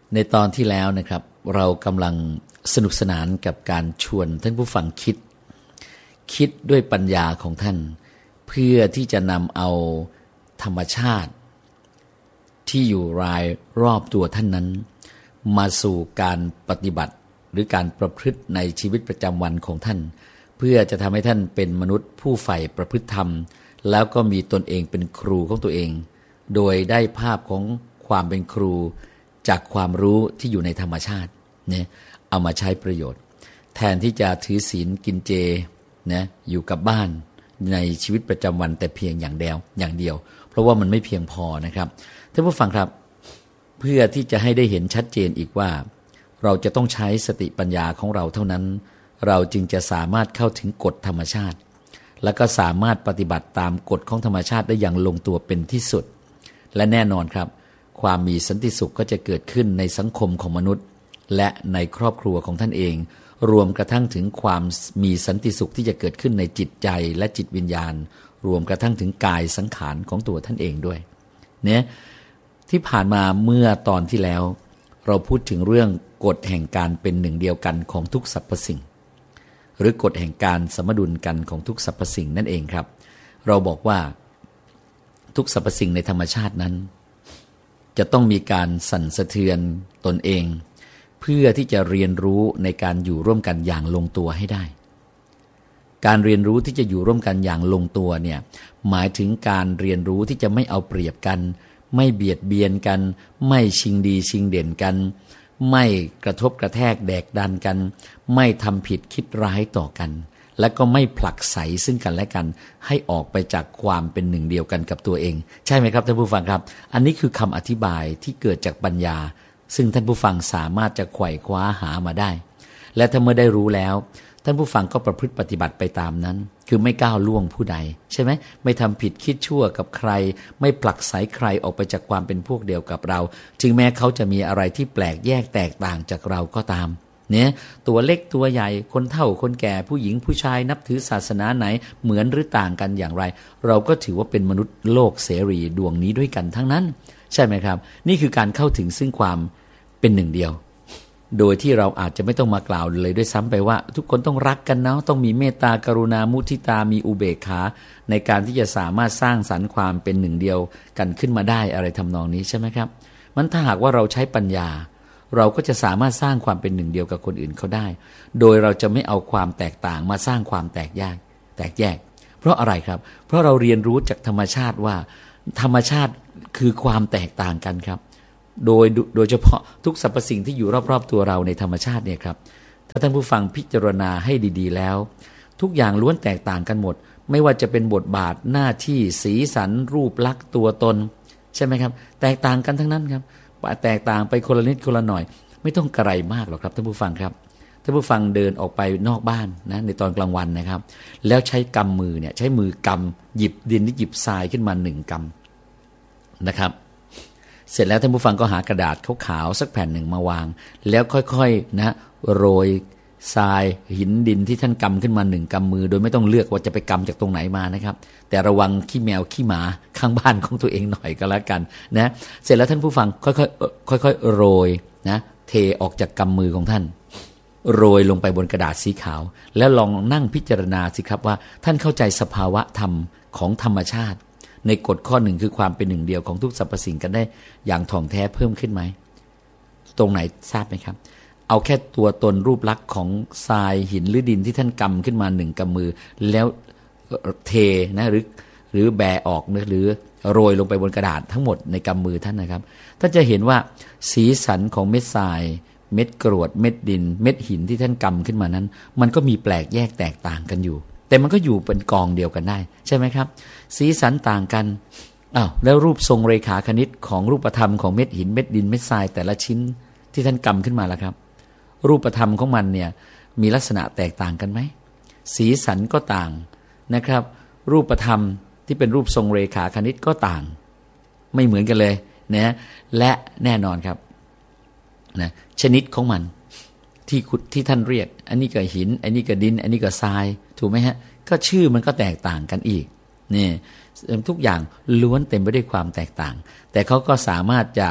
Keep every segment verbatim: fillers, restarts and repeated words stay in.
ในตอนที่แล้วนะครับเรากำลังสนุกสนานกับการชวนท่านผู้ฟังคิดคิดด้วยปัญญาของท่านเพื่อที่จะนำเอาธรรมชาติที่อยู่รายรอบตัวท่านนั้นมาสู่การปฏิบัติหรือการประพฤติในชีวิตประจำวันของท่านเพื่อจะทำให้ท่านเป็นมนุษย์ผู้ใฝ่ประพฤติธรรมแล้วก็มีตนเองเป็นครูของตัวเองโดยได้ภาพของความเป็นครูจากความรู้ที่อยู่ในธรรมชาติเนี่ยเอามาใช้ประโยชน์แทนที่จะถือศีลกินเจนะอยู่กับบ้านในชีวิตประจำวันแต่เพียงอย่างเดียวอย่างเดียวเพราะว่ามันไม่เพียงพอนะครับท่านผู้ฟังครับเพื่อที่จะให้ได้เห็นชัดเจนอีกว่าเราจะต้องใช้สติปัญญาของเราเท่านั้นเราจึงจะสามารถเข้าถึงกฎธรรมชาติและก็สามารถปฏิบัติตามกฎของธรรมชาติได้อย่างลงตัวเป็นที่สุดและแน่นอนครับความมีสันติสุขก็จะเกิดขึ้นในสังคมของมนุษย์และในครอบครัวของท่านเองรวมกระทั่งถึงความมีสันติสุขที่จะเกิดขึ้นในจิตใจและจิตวิญญาณรวมกระทั่งถึงกายสังขารของตัวท่านเองด้วยเนี่ยที่ผ่านมาเมื่อตอนที่แล้วเราพูดถึงเรื่องกฎแห่งการเป็นหนึ่งเดียวกันของทุกสรรพสิ่งหรือกฎแห่งการสมดุลกันของทุกสรรพสิ่งนั่นเองครับเราบอกว่าทุกสรรพสิ่งในธรรมชาตินั้นจะต้องมีการสั่นสะเทือนตนเองเพื่อที่จะเรียนรู้ในการอยู่ร่วมกันอย่างลงตัวให้ได้การเรียนรู้ที่จะอยู่ร่วมกันอย่างลงตัวเนี่ยหมายถึงการเรียนรู้ที่จะไม่เอาเปรียบกันไม่เบียดเบียนกันไม่ชิงดีชิงเด่นกันไม่กระทบกระแทกแดกดันกันไม่ทำผิดคิดร้ายต่อกันและก็ไม่ผลักไสซึ่งกันและกันให้ออกไปจากความเป็นหนึ่งเดียวกันกับตัวเองใช่ไหมครับท่านผู้ฟังครับอันนี้คือคำอธิบายที่เกิดจากปัญญาซึ่งท่านผู้ฟังสามารถจะไขว่คว้าหามาได้และถ้าเมื่อได้รู้แล้วท่านผู้ฟังก็ประพฤติปฏิบัติไปตามนั้นคือไม่ก้าวล่วงผู้ใดใช่ไหมไม่ทำผิดคิดชั่วกับใครไม่ผลักไสใครออกไปจากความเป็นพวกเดียวกับเราถึงแม้เขาจะมีอะไรที่แปลกแยกแตกต่างจากเราก็ตามเนี่ยตัวเล็กตัวใหญ่คนเฒ่าคนแก่ผู้หญิงผู้ชายนับถือศาสนาไหนเหมือนหรือต่างกันอย่างไรเราก็ถือว่าเป็นมนุษย์โลกเสรีดวงนี้ด้วยกันทั้งนั้นใช่ไหมครับนี่คือการเข้าถึงซึ่งความเป็นหนึ่งเดียวโดยที่เราอาจจะไม่ต้องมากล่าวเลยด้วยซ้ำไปว่าทุกคนต้องรักกันนะต้องมีเมตตากรุณามุทิตามีอุเบกขาในการที่จะสามารถสร้างสรรค์ความเป็นหนึ่งเดียวกันขึ้นมาได้อะไรทำนองนี้ใช่ไหมครับมันถ้าหากว่าเราใช้ปัญญาเราก็จะสามารถสร้างความเป็นหนึ่งเดียวกับคนอื่นเขาได้โดยเราจะไม่เอาความแตกต่างมาสร้างความแตกแยกแตกแยกเพราะอะไรครับเพราะเราเรียนรู้จากธรรมชาติว่าธรรมชาติคือความแตกต่างกันครับโดยโดยเฉพาะทุกสรรพสิ่งที่อยู่รอบๆตัวเราในธรรมชาติเนี่ยครับถ้าท่านผู้ฟังพิจารณาให้ดีๆแล้วทุกอย่างล้วนแตกต่างกันหมดไม่ว่าจะเป็นบทบาทหน้าที่สีสันรูปลักษณ์ตัวตนใช่ไหมครับแตกต่างกันทั้งนั้นครับแตกต่างไปคนละนิดคนละหน่อยไม่ต้องไกลมากหรอกครับท่านผู้ฟังครับท่านผู้ฟังเดินออกไปนอกบ้านนะในตอนกลางวันนะครับแล้วใช้กำมือเนี่ยใช้มือกำหยิบดินหรือหยิบทรายขึ้นมาหนึ่งกำนะครับเสร็จแล้วท่านผู้ฟังก็หากระดาษขาวๆสักแผ่นหนึ่งมาวางแล้วค่อยๆนะโรยทรายหินดินที่ท่านกำขึ้นมาหนึ่งกำมือโดยไม่ต้องเลือกว่าจะไปกำจากตรงไหนมานะครับแต่ระวังขี้แมวขี้หมาข้างบ้านของตัวเองหน่อยก็แล้วกันนะเสร็จแล้วท่านผู้ฟังค่อยๆค่อยๆโรยนะเทออกจากกำมือของท่านโรยลงไปบนกระดาษสีขาวแล้วลองนั่งพิจารณาสิครับว่าท่านเข้าใจสภาวะธรรมของธรรมชาติในกฎข้อหนึ่งคือความเป็นหนึ่งเดียวของทุกสรรพสิ่งกันได้อย่างถ่องแท้เพิ่มขึ้นไหมตรงไหนทราบไหมครับเอาแค่ตัวตนรูปลักษณ์ของทรายหินหรือดินที่ท่านกำขึ้นมาหนึ่งกำมือแล้วเทนะหรือหรือแบออกหรือโรยลงไปบนกระดาษทั้งหมดในกำมือท่านนะครับท่านจะเห็นว่าสีสันของเม็ดทรายเม็ดกรวดเม็ดดินเม็ดหินที่ท่านกำขึ้นมานั้นมันก็มีแปลกแยกแตกต่างกันอยู่แต่มันก็อยู่เป็นกองเดียวกันได้ใช่ไหมครับสีสันต่างกันอ้าวแล้วรูปทรงเรขาคณิตของรูปธรรมของเม็ดหินเม็ดดินเม็ดทรายแต่ละชิ้นที่ท่านกำขึ้นมาล่ะครับรูปธรรมของมันเนี่ยมีลักษณะแตกต่างกันไหมสีสันก็ต่างนะครับรูปธรรมที่เป็นรูปทรงเรขาคณิตก็ต่างไม่เหมือนกันเลยนะและแน่นอนครับนะชนิดของมันที่ที่ท่านเรียกอันนี้ก็หินอันนี้ก็ดินอันนี้ก็ทรายถูกไหมฮะก็ชื่อมันก็แตกต่างกันอีกนี่ทุกอย่างล้วนเต็มไปด้วยความแตกต่างแต่เขาก็สามารถจะ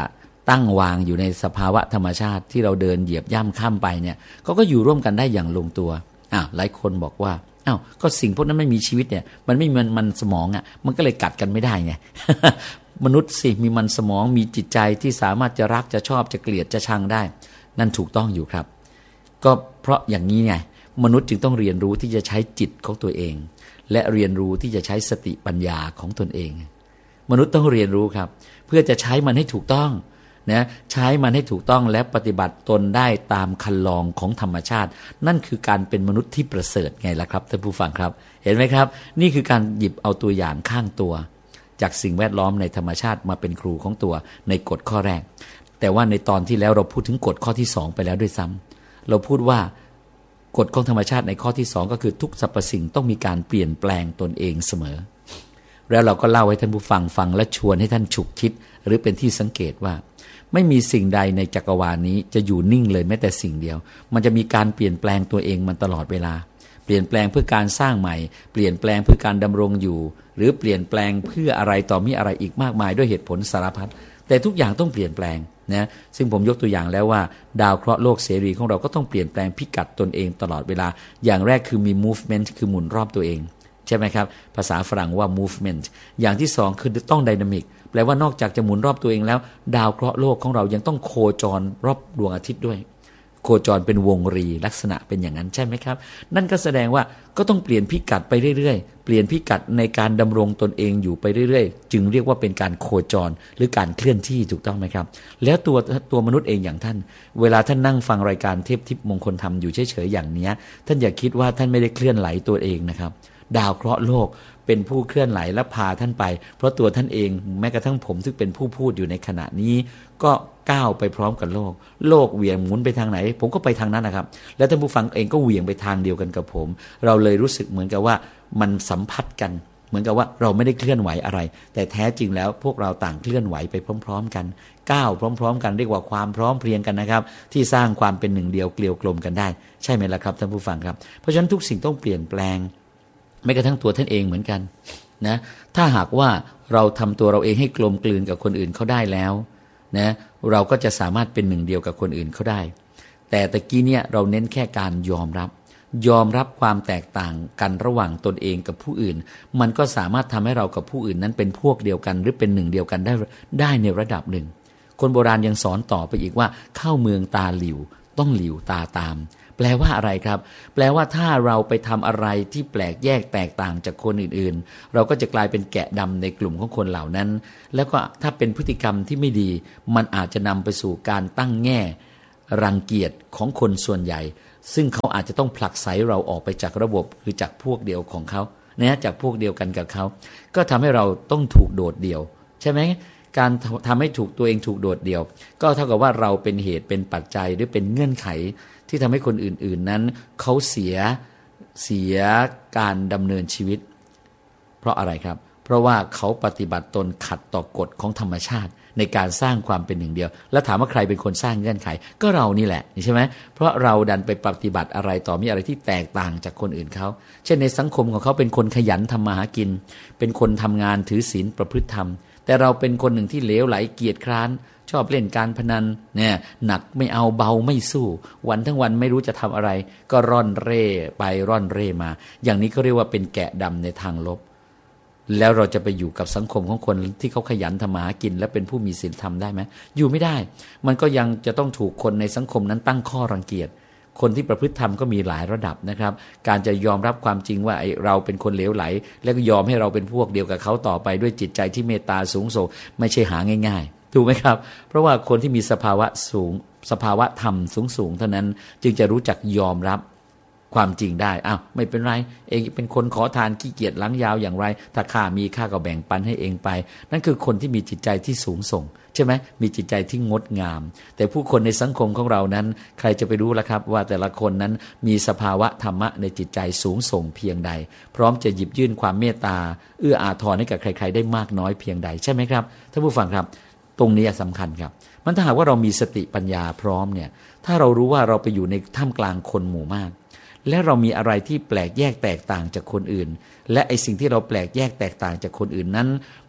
ตั้งวางอยู่ในสภาวะธรรมชาติที่เราเดินเหยียบย่ำข้ามไปเนี่ยเขาก็อยู่ร่วมกันได้อย่างลงตัวอ้าวหลายคนบอกว่าอ้าวก็สิ่งพวกนั้นไม่มีชีวิตเนี่ยมันไม่มีมันมันสมองอ่ะมันก็เลยกัดกันไม่ได้ไง มนุษย์สิมีมันสมองมีจิตใจที่สามารถจะรักจะชอบจะเกลียดจะชังได้นั่นถูกต้องอยู่ครับก็เพราะอย่างนี้ไงมนุษย์จึงต้องเรียนรู้ที่จะใช้จิตของตัวเองและเรียนรู้ที่จะใช้สติปัญญาของตนเองมนุษย์ต้องเรียนรู้ครับเพื่อจะใช้มันให้ถูกต้องนะใช้มันให้ถูกต้องและปฏิบัติตนได้ตามคันลองของธรรมชาตินั่นคือการเป็นมนุษย์ที่ประเสริฐไงล่ะครับท่านผู้ฟังครับเห็นไหมครับนี่คือการหยิบเอาตัวอย่างข้างตัวจากสิ่งแวดล้อมในธรรมชาติมาเป็นครูของตัวในกฎข้อแรกแต่ว่าในตอนที่แล้วเราพูดถึงกฎข้อที่สองไปแล้วด้วยซ้ำเราพูดว่ากฎของธรรมชาติในข้อที่สองก็คือทุกสรรพสิ่งต้องมีการเปลี่ยนแปลงตนเองเสมอแล้วเราก็เล่าให้ท่านผู้ฟังฟังและชวนให้ท่านฉุกคิดหรือเป็นที่สังเกตว่าไม่มีสิ่งใดในจักรวาลนี้จะอยู่นิ่งเลยแม้แต่สิ่งเดียวมันจะมีการเปลี่ยนแปลงตัวเองมันตลอดเวลาเปลี่ยนแปลงเพื่อการสร้างใหม่เปลี่ยนแปลงเพื่อการดำรงอยู่หรือเปลี่ยนแปลงเพื่ออะไรต่อมีอะไรอีกมากมายด้วยเหตุผลสารพัดแต่ทุกอย่างต้องเปลี่ยนแปลงนะซึ่งผมยกตัวอย่างแล้วว่าดาวเคราะห์โลกเสรีของเราก็ต้องเปลี่ยนแปลงพิกัดตนเองตลอดเวลาอย่างแรกคือมี movement คือหมุนรอบตัวเองใช่ไหมครับภาษาฝรั่งว่า movement อย่างที่สองคือต้อง dynamic แปลว่านอกจากจะหมุนรอบตัวเองแล้วดาวเคราะห์โลกของเรายังต้องโคจรรอบดวงอาทิตย์ด้วยโคจรเป็นวงรีลักษณะเป็นอย่างนั้นใช่ไหมครับนั่นก็แสดงว่าก็ต้องเปลี่ยนพิกัดไปเรื่อยๆเปลี่ยนพิกัดในการดำรงตนเองอยู่ไปเรื่อยๆจึงเรียกว่าเป็นการโคจรหรือการเคลื่อนที่ถูกต้องไหมครับแล้วตัวตัวมนุษย์เองอย่างท่านเวลาท่านนั่งฟังรายการเทพทิพย์มงคลธรรมอยู่เฉยๆอย่างนี้ท่านอย่าคิดว่าท่านไม่ได้เคลื่อนไหวตัวเองนะครับดาวเคราะห์โลกเป็นผู้เคลื่อนไหวและพาท่านไปเพราะตัวท่านเองแม้กระทั่งผมซึ่งเป็นผู้พูดอยู่ในขณะนี้ก็ก้าวไปพร้อมกับโลกโลกเหวี่ยงหมุนไปทางไหนผมก็ไปทางนั้นนะครับแล้วท่านผู้ฟังเองก็เหวี่ยงไปทางเดียวกันกับผมเราเลยรู้สึกเหมือนกับว่ามันสัมพัทธ์กันเหมือนกับว่าเราไม่ได้เคลื่อนไหวอะไรแต่แท้จริงแล้วพวกเราต่างเคลื่อนไหวไปพร้อมๆกันก้าวพร้อมๆกันเรียกว่าความพร้อมเพรียงกันนะครับที่สร้างความเป็นหนึ่งเดียวเกลียวกลมกันได้ใช่ไหมล่ะครับท่านผู้ฟังครับเพราะฉะนั้นทุกสิ่งต้องเปลี่ยนแปลงแม้กระทั่งตัวท่านเองเหมือนกันนะถ้าหากว่าเราทำตัวเราเองให้กลมกลืนกับคนอื่นเขาได้แล้วนะเราก็จะสามารถเป็นหนึ่งเดียวกับคนอื่นเขาได้แต่ตะกี้เนี่ยเราเน้นแค่การยอมรับยอมรับความแตกต่างกันระหว่างตนเองกับผู้อื่นมันก็สามารถทำให้เรากับผู้อื่นนั้นเป็นพวกเดียวกันหรือเป็นหนึ่งเดียวกันได้ได้ในระดับหนึ่งคนโบราณยังสอนต่อไปอีกว่าเข้าเมืองตาหลิวต้องหลิวตาตามแปลว่าอะไรครับแปลว่าถ้าเราไปทำอะไรที่แปลกแยกแตกต่างจากคนอื่นๆเราก็จะกลายเป็นแกะดำในกลุ่มของคนเหล่านั้นแล้วก็ถ้าเป็นพฤติกรรมที่ไม่ดีมันอาจจะนำไปสู่การตั้งแง่รังเกียจของคนส่วนใหญ่ซึ่งเขาอาจจะต้องผลักไสเราออกไปจากระบบหรือจากพวกเดียวของเขาเนี่ยจากพวกเดียวกันกับเขาก็ทำให้เราต้องถูกโดดเดี่ยวใช่ไหมการทำให้ถูกตัวเองถูกโดดเดี่ยวก็เท่ากับว่าเราเป็นเหตุเป็นปัจจัยหรือเป็นเงื่อนไขที่ทำให้คนอื่นๆนั้นเขาเสียเสียการดำเนินชีวิตเพราะอะไรครับเพราะว่าเขาปฏิบัติตนขัดต่อกฎของธรรมชาติในการสร้างความเป็นหนึ่งเดียวแล้วถามว่าใครเป็นคนสร้างเงื่อนไขก็เรานี่แหละใช่ไหมเพราะเราดันไปปฏิบัติอะไรต่อมีอะไรที่แตกต่างจากคนอื่นเขาเช่นในสังคมของเขาเป็นคนขยันทำมาหากินเป็นคนทำงานถือศีลประพฤติธรรมแต่เราเป็นคนหนึ่งที่เลวไหลเกียจคร้านชอบเล่นการพนันเนี่ยหนักไม่เอาเบาไม่สู้วันทั้งวันไม่รู้จะทำอะไรก็ร่อนเร่ไปร่อนเร่มาอย่างนี้ก็เรียกว่าเป็นแกะดำในทางลบแล้วเราจะไปอยู่กับสังคมของคนที่เขาขยันทำมาหากินและเป็นผู้มีศีลธรรมได้ไหมอยู่ไม่ได้มันก็ยังจะต้องถูกคนในสังคมนั้นตั้งข้อรังเกียจคนที่ประพฤติธรรมก็มีหลายระดับนะครับการจะยอมรับความจริงว่าไอ้เราเป็นคนเหลวไหลแล้วก็ยอมให้เราเป็นพวกเดียวกับเขาต่อไปด้วยจิตใจที่เมตตาสูงส่งไม่ใช่หาง่ายๆถูกไหมครับเพราะว่าคนที่มีสภาวะสูงสภาวะธรรมสูงๆเท่านั้นจึงจะรู้จักยอมรับความจริงได้อ้าวไม่เป็นไรเองเป็นคนขอทานขี้เกียจล้างยาวอย่างไรถ้าข้ามีข้าก็แบ่งปันให้เองไปนั่นคือคนที่มีจิตใจที่สูงส่งใช่ไหมมีจิตใจที่งดงามแต่ผู้คนในสังคมของเรานั้นใครจะไปรู้ล่ะครับว่าแต่ละคนนั้นมีสภาวะธรรมะในจิตใจสูงส่งเพียงใดพร้อมจะหยิบยื่นความเมตตาเอื้ออาทรให้กับใครๆได้มากน้อยเพียงใดใช่ไหมครับท่านผู้ฟังครับตรงนี้สำคัญครับมันถ้าหากว่าเรามีสติปัญญาพร้อมเนี่ยถ้าเรารู้ว่าเราไปอยู่ในท่ามกลางคนหมู่มากและเรามีอะไรที่แปลกแยกแตกต่างจากคนอื่นและไอสิ่งที่เราแปลกแยกแตกต่างจากคนอื่นนั้น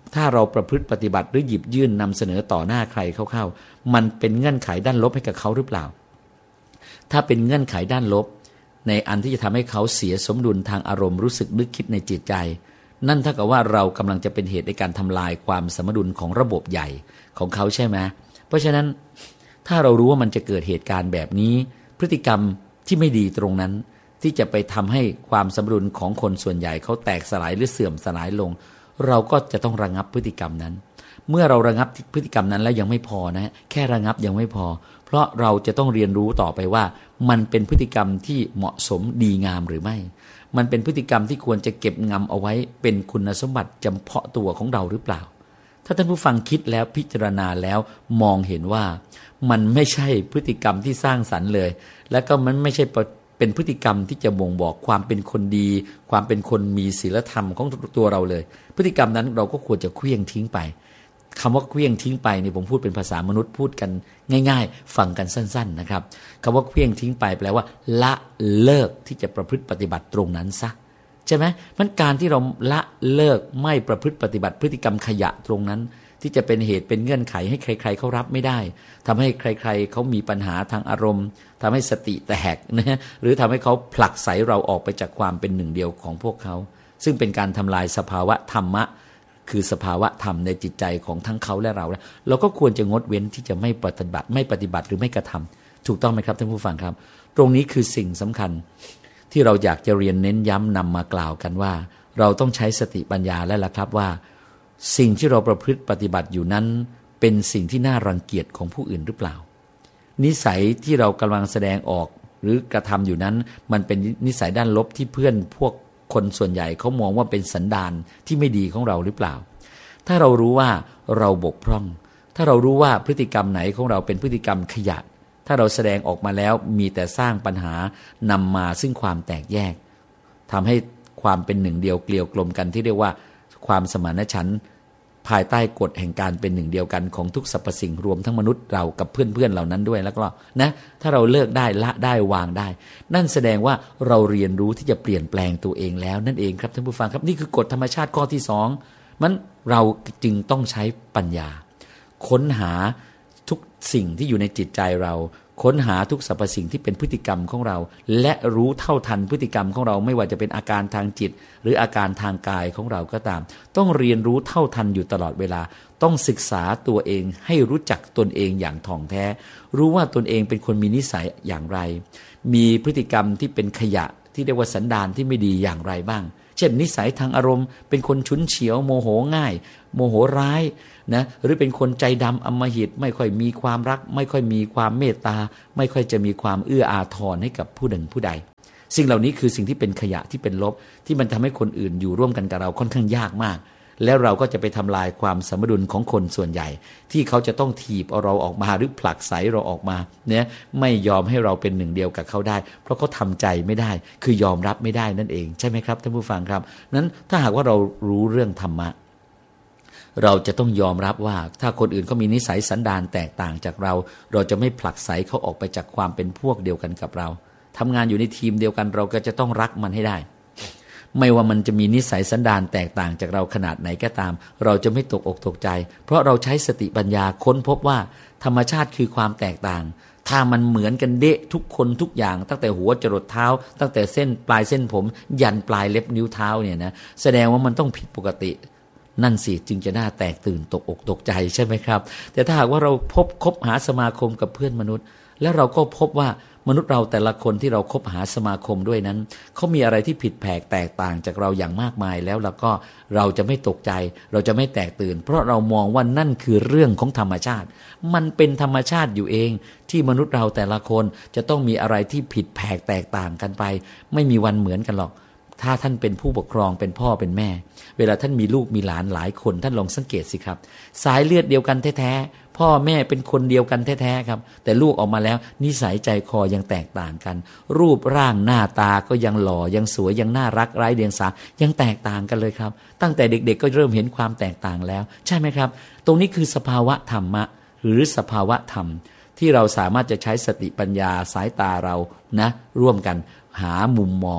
ถ้าเราประพฤติปฏิบัติหรือหยิบยื่นนำเสนอต่อหน้าใครเข้าๆมันเป็นเงื่อนไขด้านลบให้กับเขาหรือเปล่าถ้าเป็นเงื่อนไขด้านลบในอันที่จะทำให้เขาเสียสมดุลทางอารมณ์รู้สึกนึกคิดในจิตใจนั่นเท่ากับว่าเรากำลังจะเป็นเหตุในการทำลายความสมดุลของระบบใหญ่ของเขาใช่ไหมเพราะฉะนั้นถ้าเรารู้ว่ามันจะเกิดเหตุการณ์แบบนี้พฤติกรรมที่ไม่ดีตรงนั้นที่จะไปทำให้ความสมดุลของคนส่วนใหญ่เขาแตกสลายหรือเสื่อมสลายลงเราก็จะต้องระงับพฤติกรรมนั้นเมื่อเราระงับพฤติกรรมนั้นแล้วยังไม่พอนะแค่ระงับยังไม่พอเพราะเราจะต้องเรียนรู้ต่อไปว่ามันเป็นพฤติกรรมที่เหมาะสมดีงามหรือไม่มันเป็นพฤติกรรมที่ควรจะเก็บงำเอาไว้เป็นคุณสมบัติจำเพาะตัวของเราหรือเปล่าถ้าท่านผู้ฟังคิดแล้วพิจารณาแล้วมองเห็นว่ามันไม่ใช่พฤติกรรมที่สร้างสรรค์เลยและก็มันไม่ใช่เป็นพฤติกรรมที่จะบ่งบอกความเป็นคนดีความเป็นคนมีศีลธรรมของตัวเราเลยพฤติกรรมนั้นเราก็ควรจะเคลื่องทิ้งไปคำว่าเคลื่องทิ้งไปนี่ผมพูดเป็นภาษามนุษย์พูดกันง่ายๆฟังกันสั้นๆนะครับคำว่าเคลื่องทิ้งไปแปลว่าละเลิกที่จะประพฤติปฏิบัติตรงนั้นซะใช่ไหมมันการที่เราละเลิกไม่ประพฤติปฏิบัติพฤติกรรมขยะตรงนั้นที่จะเป็นเหตุเป็นเงื่อนไขให้ใครๆเขารับไม่ได้ทำให้ใครๆเขามีปัญหาทางอารมณ์ทำให้สติแตกนะหรือทำให้เขาผลักไสเราออกไปจากความเป็นหนึ่งเดียวของพวกเขาซึ่งเป็นการทำลายสภาวะธรรมะคือสภาวะธรรมในจิตใจของทั้งเขาและเราเราก็ควรจะงดเว้นที่จะไม่ปฏิบัติไม่ปฏิบัติหรือไม่กระทำถูกต้องไหมครับท่านผู้ฟังครับตรงนี้คือสิ่งสำคัญที่เราอยากจะเรียนเน้นย้ำนำมากล่าวกันว่าเราต้องใช้สติปัญญาแล้วล่ะครับว่าสิ่งที่เราประพฤติปฏิบัติอยู่นั้นเป็นสิ่งที่น่ารังเกียจของผู้อื่นหรือเปล่านิสัยที่เรากำลังแสดงออกหรือกระทำอยู่นั้นมันเป็นนิสัยด้านลบที่เพื่อนพวกคนส่วนใหญ่เขามองว่าเป็นสันดานที่ไม่ดีของเราหรือเปล่าถ้าเรารู้ว่าเราบกพร่องถ้าเรารู้ว่าพฤติกรรมไหนของเราเป็นพฤติกรรมขยะถ้าเราแสดงออกมาแล้วมีแต่สร้างปัญหานำมาซึ่งความแตกแยกทำให้ความเป็นหนึ่งเดียวเกลียวกลมกันที่เรียกว่าความสมานฉันท์ภายใต้กฎแห่งการเป็นหนึ่งเดียวกันของทุกสรรพสิ่งรวมทั้งมนุษย์เรากับเพื่อนๆเหล่านั้นด้วยแล้วก็นะถ้าเราเลิกได้ละได้วางได้นั่นแสดงว่าเราเรียนรู้ที่จะเปลี่ยนแปลงตัวเองแล้วนั่นเองครับท่านผู้ฟังครับนี่คือกฎธรรมชาติข้อที่สองมันเราจึงต้องใช้ปัญญาค้นหาทุกสิ่งที่อยู่ในจิตใจเราค้นหาทุกสรรพสิ่งที่เป็นพฤติกรรมของเราและรู้เท่าทันพฤติกรรมของเราไม่ว่าจะเป็นอาการทางจิตหรืออาการทางกายของเราก็ตามต้องเรียนรู้เท่าทันอยู่ตลอดเวลาต้องศึกษาตัวเองให้รู้จักตนเองอย่างถ่องแท้รู้ว่าตนเองเป็นคนมีนิสัยอย่างไรมีพฤติกรรมที่เป็นขยะที่เรียกว่าสันดานที่ไม่ดีอย่างไรบ้างเช่นนิสัยทางอารมณ์เป็นคนฉุนเฉียวโมโหง่ายโมโหร้ายนะหรือเป็นคนใจดำอำมหิตไม่ค่อยมีความรักไม่ค่อยมีความเมตตาไม่ค่อยจะมีความเอื้ออาทรให้กับผู้หนึ่งผู้ใดสิ่งเหล่านี้คือสิ่งที่เป็นขยะที่เป็นลบที่มันทำให้คนอื่นอยู่ร่วมกันกับเราค่อนข้างยากมากแล้วเราก็จะไปทำลายความสมดุลของคนส่วนใหญ่ที่เขาจะต้องถีบเอาเราออกมาหรือผลักไสเราออกมาเนี่ยไม่ยอมให้เราเป็นหนึ่งเดียวกับเขาได้เพราะเขาทำใจไม่ได้คือยอมรับไม่ได้นั่นเองใช่ไหมครับท่านผู้ฟังครับนั้นถ้าหากว่าเรารู้เรื่องธรรมะเราจะต้องยอมรับว่าถ้าคนอื่นเขามีนิสัยสันดานแตกต่างจากเราเราจะไม่ผลักไสเขาออกไปจากความเป็นพวกเดียวกันกับเราทำงานอยู่ในทีมเดียวกันเราก็จะต้องรักมันให้ได้ไม่ว่ามันจะมีนิสัยสันดานแตกต่างจากเราขนาดไหนก็ตามเราจะไม่ตกอกตกใจเพราะเราใช้สติปัญญาค้นพบว่าธรรมชาติคือความแตกต่างถ้ามันเหมือนกันเดะทุกคนทุกอย่างตั้งแต่หัวจรดเท้าตั้งแต่เส้นปลายเส้นผมยันปลายเล็บนิ้วเท้าเนี่ยนะแสดงว่ามันต้องผิดปกตินั่นสิจึงจะน่าแตกตื่นตกอกตกใจใช่ไหมครับแต่ถ้าหากว่าเราพบคบหาสมาคมกับเพื่อนมนุษย์แล้วเราก็พบว่ามนุษย์เราแต่ละคนที่เราคบหาสมาคมด้วยนั้นเขามีอะไรที่ผิดแผกแตกต่างจากเราอย่างมากมายแล้วแล้วก็เราจะไม่ตกใจเราจะไม่แตกตื่นเพราะเรามองว่านั่นคือเรื่องของธรรมชาติมันเป็นธรรมชาติอยู่เองที่มนุษย์เราแต่ละคนจะต้องมีอะไรที่ผิดแผกแตกต่างกันไปไม่มีวันเหมือนกันหรอกถ้าท่านเป็นผู้ปกครองเป็นพ่อเป็นแม่เวลาท่านมีลูกมีหลานหลายคนท่านลองสังเกตสิครับสายเลือดเดียวกันแท้ๆพ่อแม่เป็นคนเดียวกันแท้ๆครับแต่ลูกออกมาแล้วนิสัยใจคอยังแตกต่างกันรูปร่างหน้าตาก็ยังหล่อยังสวยยังน่ารักไร้เดียงสายังแตกต่างกันเลยครับตั้งแต่เด็กๆก็เริ่มเห็นความแตกต่างแล้วใช่ไหมครับตรงนี้คือสภาวะธรรมะหรือสภาวะธรรมที่เราสามารถจะใช้สติปัญญาสายตาเรานะร่วมกันหามุมมอง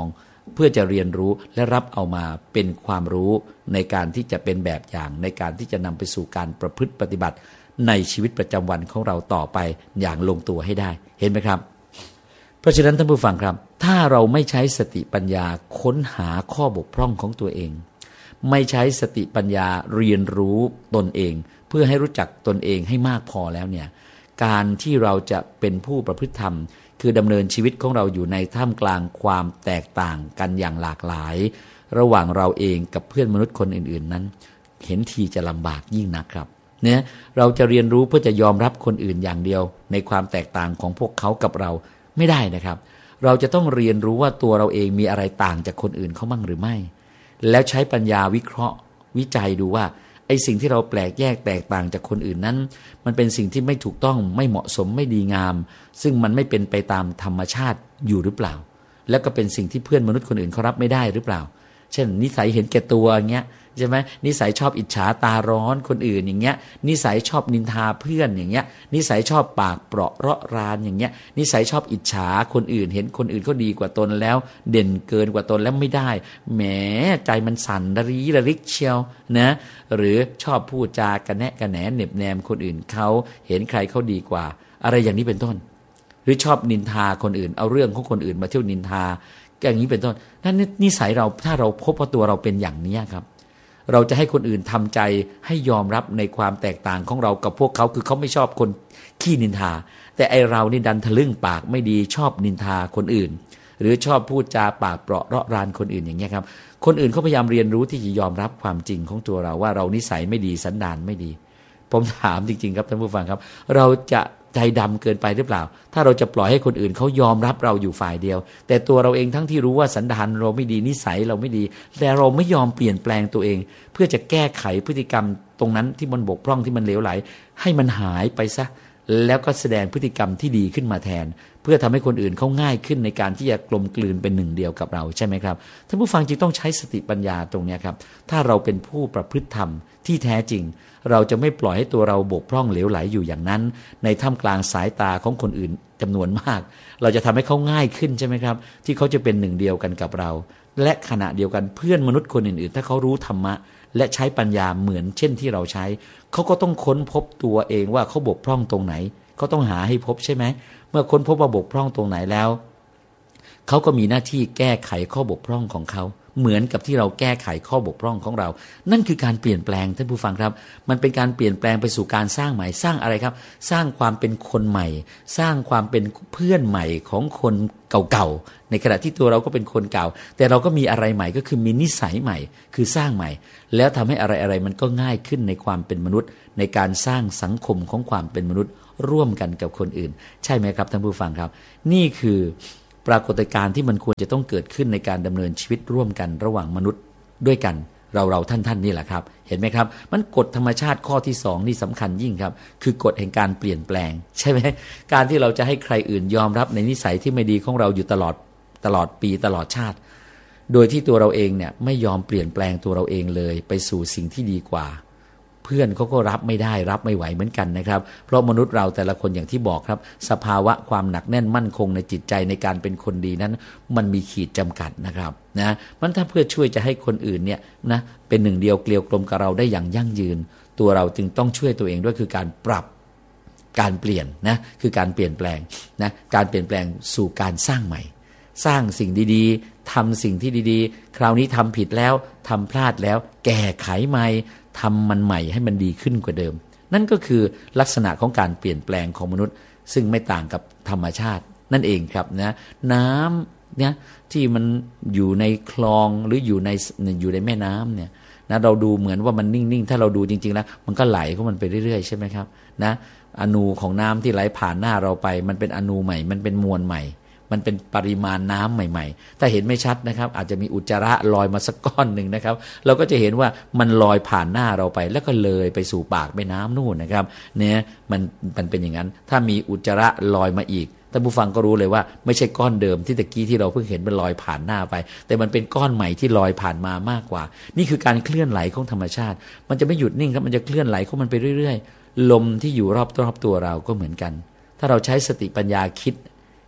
เพื่อจะเรียนรู้และรับเอามาเป็นความรู้ในการที่จะเป็นแบบอย่างในการที่จะนำไปสู่การประพฤติปฏิบัติในชีวิตประจำวันของเราต่อไปอย่างลงตัวให้ได้เห็นไหมครับเพราะฉะนั้นท่านผู้ฟังครับถ้าเราไม่ใช้สติปัญญาค้นหาข้อบกพร่องของตัวเองไม่ใช้สติปัญญาเรียนรู้ตนเองเพื่อให้รู้จักตนเองให้มากพอแล้วเนี่ยการที่เราจะเป็นผู้ประพฤติธรรมคือดำเนินชีวิตของเราอยู่ในท่ามกลางความแตกต่างกันอย่างหลากหลายระหว่างเราเองกับเพื่อนมนุษย์คนอื่นๆนั้นเห็นทีจะลำบากยิ่งนักครับเนี่ยเราจะเรียนรู้เพื่อจะยอมรับคนอื่นอย่างเดียวในความแตกต่างของพวกเขากับเราไม่ได้นะครับเราจะต้องเรียนรู้ว่าตัวเราเองมีอะไรต่างจากคนอื่นเขาบ้างหรือไม่แล้วใช้ปัญญาวิเคราะห์วิจัยดูว่าไอ้สิ่งที่เราแปลกแยกแตกต่างจากคนอื่นนั้นมันเป็นสิ่งที่ไม่ถูกต้องไม่เหมาะสมไม่ดีงามซึ่งมันไม่เป็นไปตามธรรมชาติอยู่หรือเปล่าแล้วก็เป็นสิ่งที่เพื่อนมนุษย์คนอื่นเขารับไม่ได้หรือเปล่าเช่นนิสัยเห็นแก่ตัวอย่างเงี้ยใช่ไหมนิสัยชอบอิจฉาตาร้อนคนอื่นอย่างเงี้ยนิสัยชอบนินทาเพื่อนอย่างเงี้ยนิสัยชอบปากเปราะเราะรานอย่างเงี้ยนิสัยชอบอิจฉาคนอื่นเห็นคนอื่นเขาดีกว่าตนแล้วเด่นเกินกว่าตนแล้วไม่ได้แหมใจมันสั่นระรีระริกเชียวนะหรือชอบพูดจากระแนะกระแหนเหน็บแนมคนอื่นเขาเห็นใครเขาดีกว่าอะไรอย่างนี้เป็นต้นหรือชอบนินทาคนอื่นเอาเรื่องของคนอื่นมาเที่ยวนินทาอย่างนี้เป็นต้นนั่นนิสัยเราถ้าเราพบว่าตัวเราเป็นอย่างนี้ครับเราจะให้คนอื่นทำใจให้ยอมรับในความแตกต่างของเรากับพวกเขาคือเขาไม่ชอบคนขี้นินทาแต่ไอเรานี่ดันทะลึ่งปากไม่ดีชอบนินทาคนอื่นหรือชอบพูดจาปากเปราะเราะรานคนอื่นอย่างเงี้ยครับคนอื่นเขาพยายามเรียนรู้ที่จะยอมรับความจริงของตัวเราว่าเรานิสัยไม่ดีสันดานไม่ดีผมถามจริงๆครับท่านผู้ฟังครับเราจะใจดำเกินไปหรือเปล่าถ้าเราจะปล่อยให้คนอื่นเขายอมรับเราอยู่ฝ่ายเดียวแต่ตัวเราเองทั้งที่รู้ว่าสันดานเราไม่ดีนิสัยเราไม่ดีแต่เราไม่ยอมเปลี่ยนแปลงตัวเองเพื่อจะแก้ไขพฤติกรรมตรงนั้นที่มันบกพร่องที่มันเลวไหลให้มันหายไปซะแล้วก็แสดงพฤติกรรมที่ดีขึ้นมาแทนเพื่อทำให้คนอื่นเขาง่ายขึ้นในการที่จะกลมกลืนเป็นหนึ่งเดียวกับเราใช่ไหมครับท่านผู้ฟังจึงต้องใช้สติปัญญาตรงนี้ครับถ้าเราเป็นผู้ประพฤติธรรมที่แท้จริงเราจะไม่ปล่อยให้ตัวเราบกพร่องเหลวไหลอยู่อย่างนั้นในท่ามกลางสายตาของคนอื่นจำนวนมากเราจะทำให้เขาง่ายขึ้นใช่ไหมครับที่เขาจะเป็นหนึ่งเดียวกันกับเราและขณะเดียวกันเพื่อนมนุษย์คนอื่นๆถ้าเขารู้ธรรมะและใช้ปัญญาเหมือนเช่นที่เราใช้เขาก็ต้องค้นพบตัวเองว่าเขาบกพร่องตรงไหนเขาต้องหาให้พบใช่ไหมเมื่อค้นพบว่าบกพร่องตรงไหนแล้วเขาก็มีหน้าที่แก้ไขข้อบกพร่องของเขาเหมือนกับที่เราแก้ไขข้อบกพร่องของเรานั่นคือการเปลี่ยนแปลงท่านผู้ฟังครับมันเป็นการเปลี่ยนแปลงไปสู่การสร้างใหม่สร้างอะไรครับสร้างความเป็นคนใหม่สร้างความเป็นเพื่อนใหม่ของคนเก่าๆในขณะที่ตัวเราก็เป็นคนเก่าแต่เราก็มีอะไรใหม่ก็คือมีนิสัยใหม่คือสร้างใหม่แล้วทำให้อะไรๆมันก็ง่ายขึ้นในความเป็นมนุษย์ในการสร้างสังคมของความเป็นมนุษย์ร่วมกันกับคนอื่นใช่ไหมครับท่านผู้ฟังครับนี่คือปรากฏการณ์ที่มันควรจะต้องเกิดขึ้นในการดำเนินชีวิตร่วมกันระหว่างมนุษย์ด้วยกันเราเราท่านท่านนี่แหละครับเห็นไหมครับมันกฎธรรมชาติข้อที่สองนี่สำคัญยิ่งครับคือกฎแห่งการเปลี่ยนแปลงใช่ไหมการที่เราจะให้ใครอื่นยอมรับในนิสัยที่ไม่ดีของเราอยู่ตลอดตลอดปีตลอดชาติโดยที่ตัวเราเองเนี่ยไม่ยอมเปลี่ยนแปลงตัวเราเองเลยไปสู่สิ่งที่ดีกว่าเพื่อนเขาก็รับไม่ได้รับไม่ไหวเหมือนกันนะครับเพราะมนุษย์เราแต่ละคนอย่างที่บอกครับสภาวะความหนักแน่นมั่นคงในจิตใจในการเป็นคนดีนั้นมันมีขีดจำกัดนะครับนะมันถ้าเพื่อช่วยจะให้คนอื่นเนี่ยนะเป็นหนึ่งเดียวเกลียวกลมกับเราได้อย่างยั่งยืนตัวเราจึงต้องช่วยตัวเองด้วยคือการปรับการเปลี่ยนนะคือการเปลี่ยนแปลงนะการเปลี่ยนแปลงสู่การสร้างใหม่สร้างสิ่งดีๆทำสิ่งที่ดีๆคราวนี้ทำผิดแล้วทำพลาดแล้วแก้ไขใหม่ทำมันใหม่ให้มันดีขึ้นกว่าเดิมนั่นก็คือลักษณะของการเปลี่ยนแปลงของมนุษย์ซึ่งไม่ต่างกับธรรมชาตินั่นเองครับนะน้ำเนี่ยที่มันอยู่ในคลองหรืออยู่ในอยู่ในแม่น้ำเนี่ยนะเราดูเหมือนว่ามันนิ่งๆถ้าเราดูจริงๆแล้วมันก็ไหลของมันไปเรื่อยๆใช่ไหมครับนะอนูของน้ำที่ไหลผ่านหน้าเราไปมันเป็นอนูใหม่มันเป็นมวลใหม่มันเป็นปริมาณน้ำใหม่ๆถ้าเห็นไม่ชัดนะครับอาจจะมีอุจจาระลอยมาสักก้อนหนึ่งนะครับเราก็จะเห็นว่ามันลอยผ่านหน้าเราไปแล้วก็เลยไปสู่ปากแม่น้ำนู่นนะครับเนี่ยมันมันเป็นอย่างนั้นถ้ามีอุจจาระลอยมาอีกท่านผู้ฟังก็รู้เลยว่าไม่ใช่ก้อนเดิมที่ตะกี้ที่เราเพิ่งเห็นมันลอยผ่านหน้าไปแต่มันเป็นก้อนใหม่ที่ลอยผ่านมามากกว่านี่คือการเคลื่อนไหลของธรรมชาติมันจะไม่หยุดนิ่งครับมันจะเคลื่อนไหลของมันไปเรื่อยๆลมที่อยู่รอบรอบตัวเราก็เหมือนกันถ้าเราใช้สติปัญญาคิด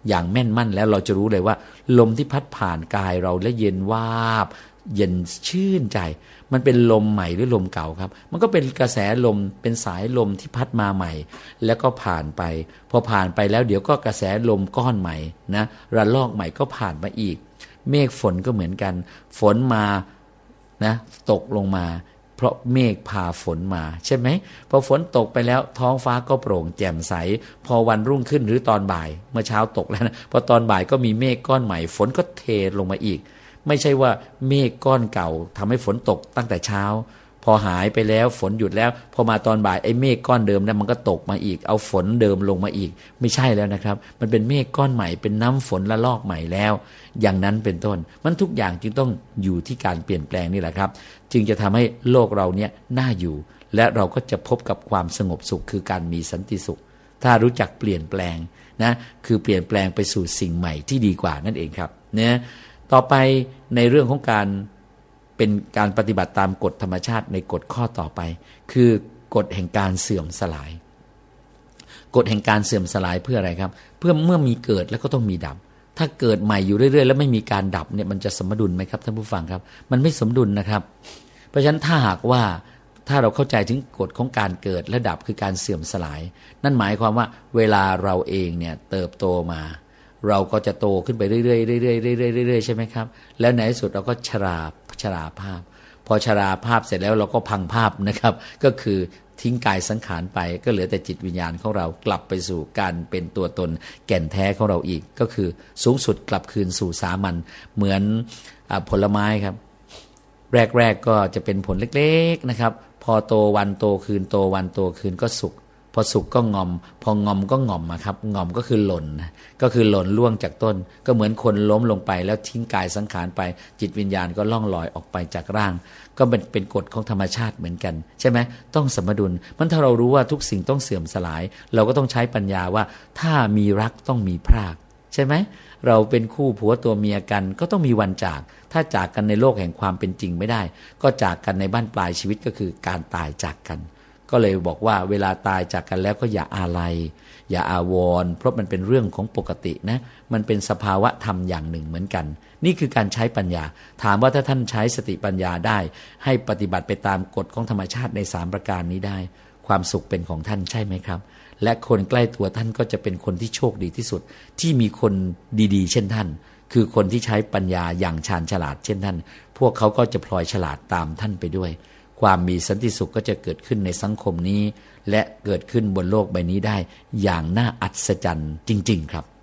อย่างแม่นมั่นแล้วเราจะรู้เลยว่าลมที่พัดผ่านกายเราและเย็นวาบเย็นชื่นใจมันเป็นลมใหม่หรือลมเก่าครับมันก็เป็นกระแสลมเป็นสายลมที่พัดมาใหม่แล้วก็ผ่านไปพอผ่านไปแล้วเดี๋ยวก็กระแสลมก้อนใหม่นะระลอกใหม่ก็ผ่านมาอีกเมฆฝนก็เหมือนกันฝนมานะตกลงมาเพราะเมฆพาฝนมาใช่ไหมพอฝนตกไปแล้วท้องฟ้าก็โปร่งแจ่มใสพอวันรุ่งขึ้นหรือตอนบ่ายเมื่อเช้าตกแล้วนะพอตอนบ่ายก็มีเมฆก้อนใหม่ฝนก็เทลงมาอีกไม่ใช่ว่าเมฆก้อนเก่าทำให้ฝนตกตั้งแต่เช้าพอหายไปแล้วฝนหยุดแล้วพอมาตอนบ่ายไอ้เมฆก้อนเดิมนั้นมันก็ตกมาอีกเอาฝนเดิมลงมาอีกไม่ใช่แล้วนะครับมันเป็นเมฆก้อนใหม่เป็นน้ำฝนละลอกใหม่แล้วอย่างนั้นเป็นต้นมันทุกอย่างจึงต้องอยู่ที่การเปลี่ยนแปลงนี่แหละครับจึงจะทำให้โลกเราเนี่ยน่าอยู่และเราก็จะพบกับความสงบสุขคือการมีสันติสุขถ้ารู้จักเปลี่ยนแปลงนะคือเปลี่ยนแปลงไปสู่สิ่งใหม่ที่ดีกว่านั่นเองครับเนี่ยต่อไปในเรื่องของการเป็นการปฏิบัติตามกฎธรรมชาติในกฎข้อต่อไปคือกฎแห่งการเสื่อมสลายกฎแห่งการเสื่อมสลายเพื่ออะไรครับเพื่อเมื่อมีเกิดแล้วก็ต้องมีดับถ้าเกิดใหม่อยู่เรื่อยๆแล้วไม่มีการดับเนี่ยมันจะสมดุลไหมครับท่านผู้ฟังครับมันไม่สมดุลนะครับเพราะฉะนั้นถ้าหากว่าถ้าเราเข้าใจถึงกฎของการเกิดและดับคือการเสื่อมสลายนั่นหมายความว่าเวลาเราเองเนี่ยเติบโตมาเราก็จะโตขึ้นไปเรื่อยๆเรื่อยๆเรื่อยๆเรื่อยๆใช่ไหมครับแล้วในที่สุดเราก็ชราชราภาพพอชราภาพเสร็จแล้วเราก็พังภาพนะครับก็คือทิ้งกายสังขารไปก็เหลือแต่จิตวิญญาณของเรากลับไปสู่การเป็นตัวตนแก่นแท้ของเราอีกก็คือสูงสุดกลับคืนสู่สามัญเหมือนผลไม้ครับแรกๆก็จะเป็นผลเล็กๆนะครับพอโตวันโตคืนโตวันโตคืนก็สุกพอสุกก็งอมพองอมก็งอมครับงอมก็คือหล่นก็คือหล่นล่วงจากต้นก็เหมือนคนล้มลงไปแล้วทิ้งกายสังขารไปจิตวิญญาณก็ล่องลอยออกไปจากร่างก็เป็นเป็นกฎของธรรมชาติเหมือนกันใช่ไหมต้องสมดุลมันถ้าเรารู้ว่าทุกสิ่งต้องเสื่อมสลายเราก็ต้องใช้ปัญญาว่าถ้ามีรักต้องมีพรากใช่ไหมเราเป็นคู่ผัวตัวเมียกันก็ต้องมีวันจากถ้าจากกันในโลกแห่งความเป็นจริงไม่ได้ก็จากกันในบ้านปลายชีวิตก็คือการตายจากกันก็เลยบอกว่าเวลาตายจากกันแล้วก็อย่าอาลัยอย่าอาวรณ์เพราะมันเป็นเรื่องของปกตินะมันเป็นสภาวะธรรมอย่างหนึ่งเหมือนกันนี่คือการใช้ปัญญาถามว่าถ้าท่านใช้สติปัญญาได้ให้ปฏิบัติไปตามกฎของธรรมชาติในสามประการนี้ได้ความสุขเป็นของท่านใช่ไหมครับและคนใกล้ตัวท่านก็จะเป็นคนที่โชคดีที่สุดที่มีคนดีๆเช่นท่านคือคนที่ใช้ปัญญาอย่างชาญฉลาดเช่นท่านพวกเขาก็จะพลอยฉลาดตามท่านไปด้วยความมีสันติสุขก็จะเกิดขึ้นในสังคมนี้และเกิดขึ้นบนโลกใบนี้ได้อย่างน่าอัศจรรย์จริงๆครับ